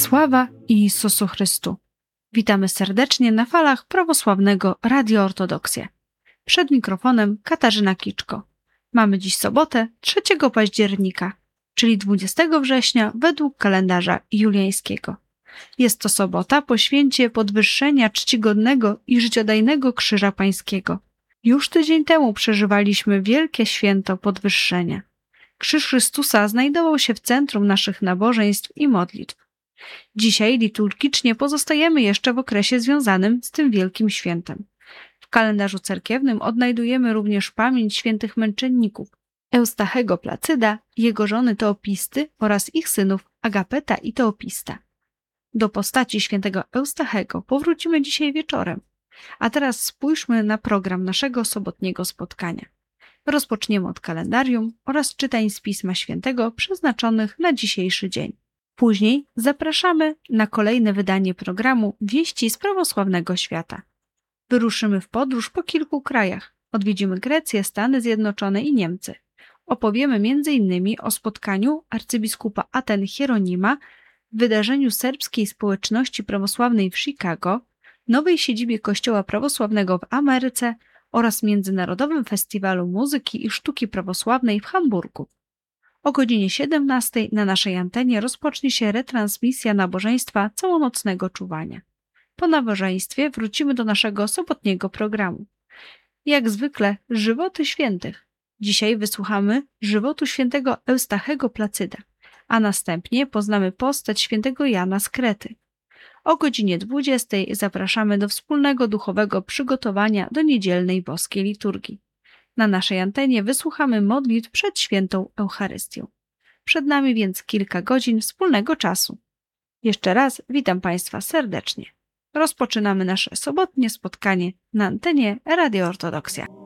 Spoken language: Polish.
Sława Jezusu Chrystu. Witamy serdecznie na falach prawosławnego Radio Ortodoksja. Przed mikrofonem Katarzyna Kiczko. Mamy dziś sobotę 3 października, czyli 20 września według kalendarza juliańskiego. Jest to sobota po święcie podwyższenia czcigodnego i życiodajnego Krzyża Pańskiego. Już tydzień temu przeżywaliśmy wielkie święto podwyższenia. Krzyż Chrystusa znajdował się w centrum naszych nabożeństw i modlitw. Dzisiaj liturgicznie pozostajemy jeszcze w okresie związanym z tym wielkim świętem. W kalendarzu cerkiewnym odnajdujemy również pamięć świętych męczenników Eustachego Placyda, jego żony Teopisty oraz ich synów Agapeta i Teopista. Do postaci świętego Eustachego powrócimy dzisiaj wieczorem. A teraz spójrzmy na program naszego sobotniego spotkania. Rozpoczniemy od kalendarium oraz czytań z Pisma Świętego przeznaczonych na dzisiejszy dzień. Później zapraszamy na kolejne wydanie programu Wieści z prawosławnego świata. Wyruszymy w podróż po kilku krajach. Odwiedzimy Grecję, Stany Zjednoczone i Niemcy. Opowiemy m.in. o spotkaniu arcybiskupa Aten Hieronima, wydarzeniu serbskiej społeczności prawosławnej w Chicago, nowej siedzibie Kościoła Prawosławnego w Ameryce oraz Międzynarodowym Festiwalu Muzyki i Sztuki Prawosławnej w Hamburgu. O godzinie 17 na naszej antenie rozpocznie się retransmisja nabożeństwa całonocnego czuwania. Po nabożeństwie wrócimy do naszego sobotniego programu. Jak zwykle żywoty świętych. Dzisiaj wysłuchamy żywotu świętego Eustachego Placyda, a następnie poznamy postać świętego Jana z Krety. O godzinie 20 zapraszamy do wspólnego duchowego przygotowania do niedzielnej boskiej liturgii. Na naszej antenie wysłuchamy modlitw przed świętą Eucharystią. Przed nami więc kilka godzin wspólnego czasu. Jeszcze raz witam Państwa serdecznie. Rozpoczynamy nasze sobotnie spotkanie na antenie Radio Ortodoksja.